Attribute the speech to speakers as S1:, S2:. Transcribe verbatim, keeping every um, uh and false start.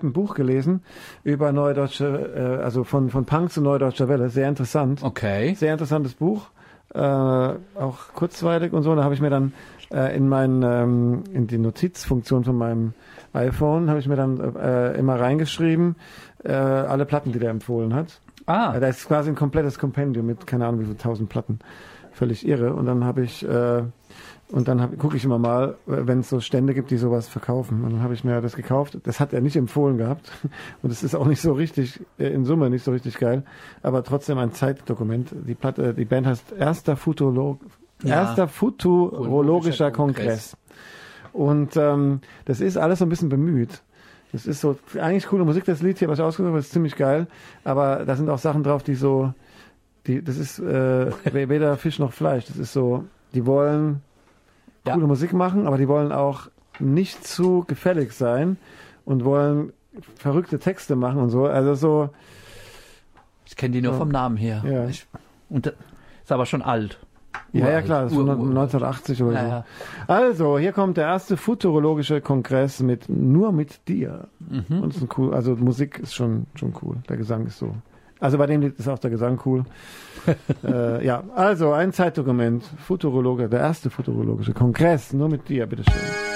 S1: habe ein Buch gelesen über Neue Deutsche, äh, also von, von Punk zu Neue Deutscher Welle. Sehr interessant.
S2: Okay.
S1: Sehr interessantes Buch. Äh, auch kurzweilig und so. Da habe ich mir dann äh, in meinen, ähm, in die Notizfunktion von meinem iPhone habe ich mir dann äh, immer reingeschrieben, äh, alle Platten, die der empfohlen hat.
S2: Ah.
S1: Äh, da ist quasi ein komplettes Kompendium mit, keine Ahnung, wie viele tausend Platten. Völlig irre. Und dann habe ich, äh, und dann gucke ich immer mal, wenn es so Stände gibt, die sowas verkaufen. Und dann habe ich mir das gekauft. Das hat er nicht empfohlen gehabt. Und es ist auch nicht so richtig, äh, in Summe nicht so richtig geil. Aber trotzdem ein Zeitdokument. Die Platte, die Band heißt Erster Futurolog,
S2: Ja.
S1: Erster Futurologischer Kongress. Und ähm, das ist alles so ein bisschen bemüht. Das ist so, eigentlich coole Musik, das Lied hier, was ich ausgesucht habe, ist ziemlich geil. Aber da sind auch Sachen drauf, die so, die, das ist äh, weder Fisch noch Fleisch. Das ist so, die wollen
S2: Ja.
S1: coole Musik machen, aber die wollen auch nicht zu gefällig sein und wollen verrückte Texte machen und so. Also so.
S2: Ich kenne die nur
S1: Ja.
S2: vom Namen her.
S1: Ja.
S2: Ich, und das ist aber schon alt.
S1: Ja, ja,
S2: Uralt.
S1: klar, das ist
S2: Ur-
S1: von
S2: ur-
S1: neunzehnhundertachtzig oder
S2: Ja,
S1: so.
S2: ja.
S1: Also, hier kommt der erste futurologische Kongress mit Nur mit dir.
S2: Mhm.
S1: Und ist ein cool, also Musik ist schon, schon cool. Der Gesang ist so. Also bei dem Lied ist auch der Gesang cool. äh, ja, also ein Zeitdokument. Futurologe, der erste futurologische Kongress. Nur mit dir, bitteschön.